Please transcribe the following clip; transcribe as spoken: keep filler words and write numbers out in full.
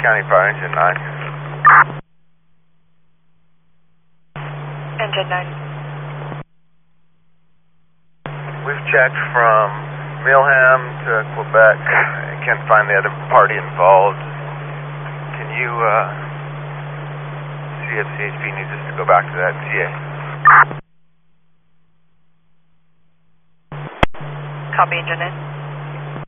County Fire, Engine nine. Engine nine. We've checked from Milham to Quebec. I can't find the other party involved. Can you, uh, see if C H P needs us to go back to that C A? Copy, Engine nine.